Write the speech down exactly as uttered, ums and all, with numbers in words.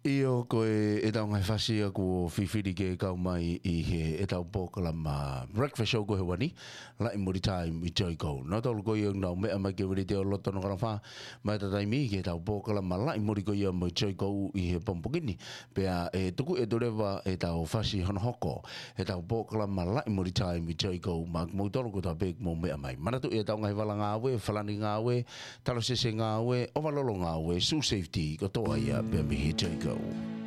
Io koe e tau ngai whasia ko whiwhiri ke kau mai i he e tau pōkala ma breakfast show ko he wani la i muri time i joy ko no tolu ko i ngau mea mai ke wiri te o loto no kara wha mai ta taimi ke tau pōkala ma la i muri ko i mo joy ko i he pompokini pea e tuku e dorewa e tau whasi hono hoko e tau pōkala ma la i muri time i joy ko ma mo tolu ko tau pēk mo mea mai manatu e tau ngai wala ngā we whalani ngā we talo sese ngā we o malolo ngā we su safety ko toa ia pea mi he joy ko